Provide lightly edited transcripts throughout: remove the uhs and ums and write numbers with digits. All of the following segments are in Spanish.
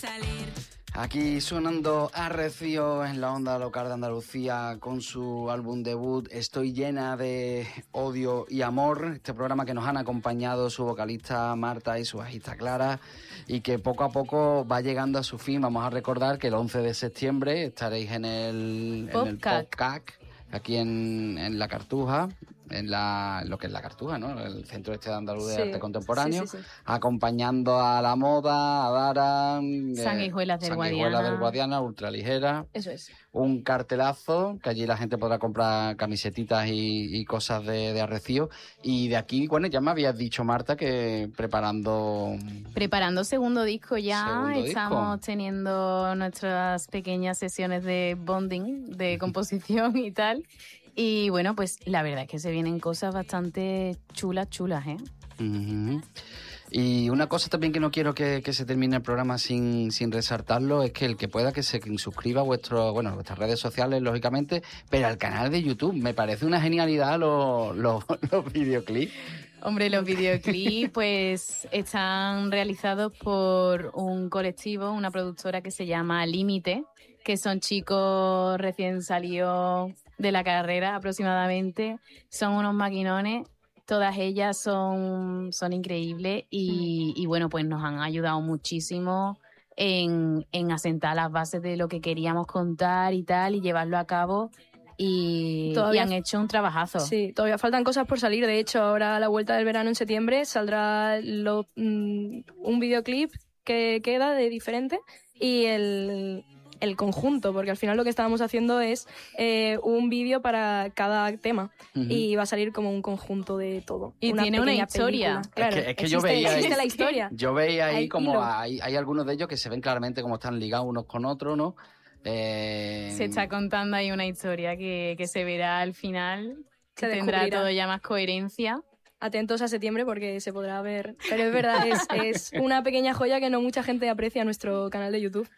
Aquí sonando Arrecio en la onda local de Andalucía con su álbum debut Estoy llena de odio y amor, este programa que nos han acompañado su vocalista Marta y su bajista Clara y que poco a poco va llegando a su fin. Vamos a recordar que el 11 de septiembre estaréis en el PopCac, aquí en La Cartuja, lo que es La Cartuja, ¿no? El Centro de Andaluz de Arte Contemporáneo, sí. Acompañando a La Moda, a Dara, Sanguijuelas del Guadiana, Ultraligera. Eso es. Un cartelazo, que allí la gente podrá comprar camisetitas y cosas de Arrecio. Y de aquí, bueno, ya me habías dicho, Marta, que preparando segundo disco ya. Estamos teniendo nuestras pequeñas sesiones de bonding, de composición y tal. Y bueno, pues la verdad es que se vienen cosas bastante chulas, ¿eh? Uh-huh. Y una cosa también que no quiero que se termine el programa sin resaltarlo es que el que pueda que se suscriba a vuestras redes sociales, lógicamente, pero al canal de YouTube. Me parece una genialidad los videoclips. Hombre, los videoclips pues están realizados por un colectivo, una productora que se llama Límite, que son chicos recién salidos de la carrera aproximadamente. Son unos maquinones, todas ellas son increíbles y bueno, pues nos han ayudado muchísimo en asentar las bases de lo que queríamos contar y tal, y llevarlo a cabo. Y han hecho un trabajazo. Sí, todavía faltan cosas por salir. De hecho, ahora a la vuelta del verano en septiembre saldrá un videoclip que queda de diferente y el conjunto, porque al final lo que estábamos haciendo es un vídeo para cada tema. Uh-huh. Y va a salir como un conjunto de todo. Y tiene una historia. Claro, es que yo veía existe la historia. Yo veía ahí como hay algunos de ellos que se ven claramente como están ligados unos con otros, ¿no? Se está contando ahí una historia que se verá al final, que tendrá todo ya más coherencia. Atentos a septiembre porque se podrá ver. Pero es verdad, es una pequeña joya que no mucha gente aprecia en nuestro canal de YouTube.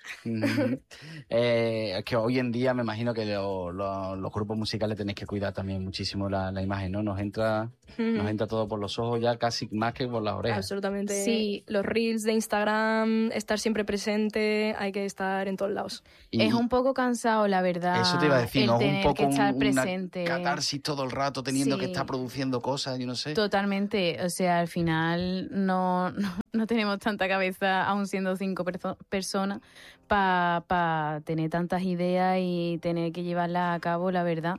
Es que hoy en día me imagino que los grupos musicales tenéis que cuidar también muchísimo la imagen, ¿no? Nos entra todo por los ojos ya casi más que por las orejas. Absolutamente. Sí. Los reels de Instagram, estar siempre presente, hay que estar en todos lados. Es un poco cansado, la verdad. Eso te iba a decir, ¿no? Un poco que estar presente. Una catarsis todo el rato teniendo que estar produciendo cosas, yo no sé. Totalmente, o sea, al final no tenemos tanta cabeza, aún siendo 5 personas, para tener tantas ideas y tener que llevarlas a cabo, la verdad.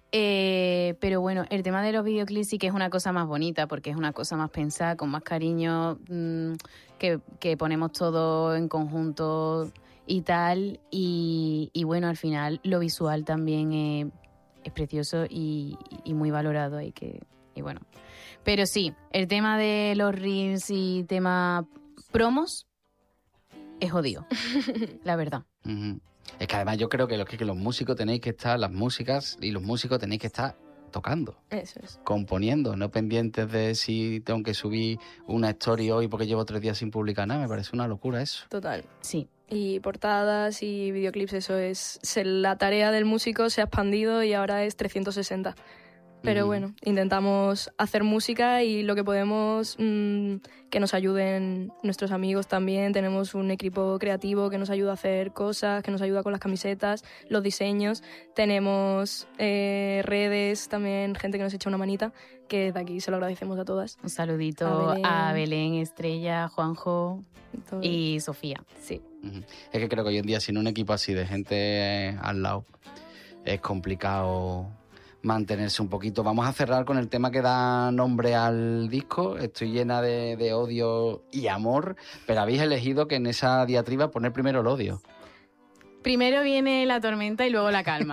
Pero bueno, el tema de los videoclips sí que es una cosa más bonita, porque es una cosa más pensada, con más cariño, que ponemos todo en conjunto y tal. Y bueno, al final lo visual también es precioso y muy valorado. Y bueno. Pero sí, el tema de los reels y tema promos es jodido, la verdad. Uh-huh. Es que además yo creo que los músicos tenéis que estar, las músicas y los músicos tenéis que estar tocando. Eso es. Componiendo, no pendientes de si tengo que subir una story hoy porque llevo 3 días sin publicar nada. Me parece una locura eso. Total. Sí. Y portadas y videoclips, eso es. La tarea del músico se ha expandido y ahora es 360. Pero bueno, intentamos hacer música y lo que podemos, que nos ayuden nuestros amigos también. Tenemos un equipo creativo que nos ayuda a hacer cosas, que nos ayuda con las camisetas, los diseños. Tenemos redes también, gente que nos echa una manita, que de aquí se lo agradecemos a todas. Un saludito a Belén, Estrella, Juanjo y Sofía. Sí. Es que creo que hoy en día sin un equipo así de gente al lado es complicado mantenerse un poquito. Vamos a cerrar con el tema que da nombre al disco. Estoy llena de odio y amor, pero habéis elegido que en esa diatriba poner primero el odio. Primero viene la tormenta y luego la calma.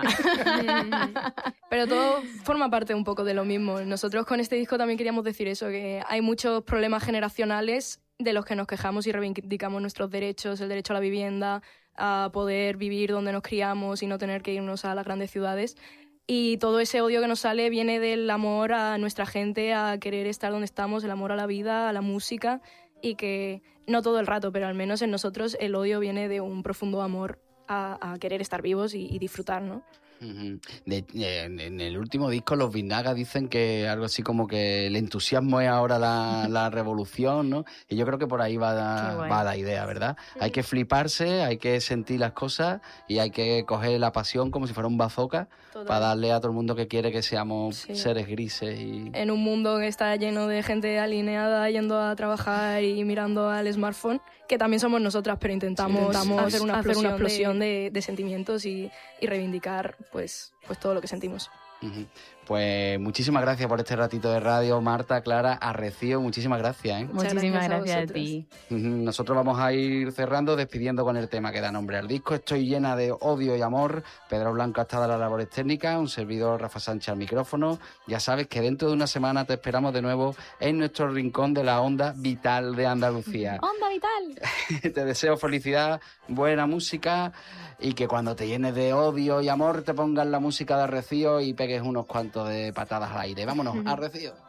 Pero todo forma parte un poco de lo mismo. Nosotros con este disco también queríamos decir eso, que hay muchos problemas generacionales de los que nos quejamos y reivindicamos nuestros derechos, el derecho a la vivienda, a poder vivir donde nos criamos y no tener que irnos a las grandes ciudades. Y todo ese odio que nos sale viene del amor a nuestra gente, a querer estar donde estamos, el amor a la vida, a la música, y que no todo el rato, pero al menos en nosotros el odio viene de un profundo amor a querer estar vivos y disfrutar, ¿no? En el último disco los Biznaga dicen que algo así como que el entusiasmo es ahora la revolución, ¿no? Y yo creo que por ahí va la idea, ¿verdad? Hay que fliparse, hay que sentir las cosas y hay que coger la pasión como si fuera un bazooka para darle a todo el mundo que quiere que seamos seres grises. En un mundo que está lleno de gente alineada yendo a trabajar y mirando al smartphone, que también somos nosotras, pero intentamos hacer una explosión de sentimientos y reivindicar pues todo lo que sentimos. Pues muchísimas gracias por este ratito de radio, Marta, Clara, Arrecio, muchísimas gracias. Muchísimas gracias a ti. Nosotros vamos a ir cerrando, despidiendo con el tema que da nombre al disco. Estoy llena de odio y amor. Pedro Blanco ha estado a las labores técnicas, un servidor Rafa Sánchez al micrófono. Ya sabes que dentro de una semana te esperamos de nuevo en nuestro rincón de la onda vital de Andalucía. ¡Onda vital! Te deseo felicidad, buena música y que cuando te llenes de odio y amor te pongas la música de Arrecio y pegues unos cuantos de patadas al aire. Vámonos, Arrecio.